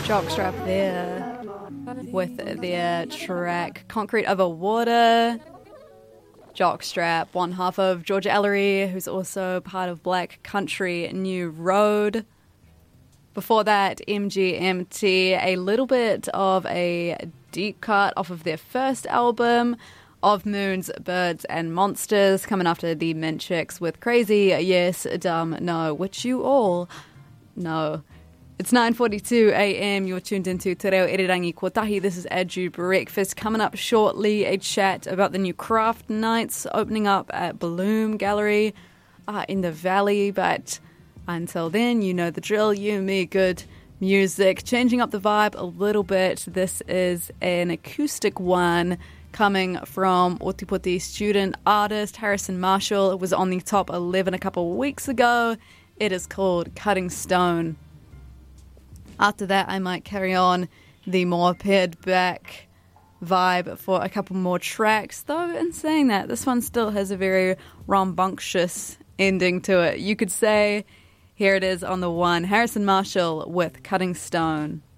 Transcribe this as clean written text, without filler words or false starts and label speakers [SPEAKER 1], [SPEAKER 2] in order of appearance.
[SPEAKER 1] Jockstrap there with their track Concrete Over Water. Jockstrap, one half of Georgia Ellery, who's also part of Black Country New Road. Before that, MGMT, a little bit of a deep cut off of their first album, Of Moons, Birds and Monsters, coming after the Minchicks with Crazy, Yes, Dumb, No, which you all know. It's 9:42 a.m. You're tuned into Te Reo Irirangi Kotahi. This is Edu Breakfast. Coming up shortly, a chat about the new craft nights opening up at Bloom Gallery in the Valley. But until then, you know the drill. You and me, good music. Changing up the vibe a little bit. This is an acoustic one coming from Otipoti student artist Harrison Marshall. It was on the top 11 a couple of weeks ago. It is called Cutting Stone. After that, I might carry on the more pared back vibe for a couple more tracks. Though, in saying that, this one still has a very rambunctious ending to it. You could say, here it is on the one, Harrison Marshall with Cutting Stone.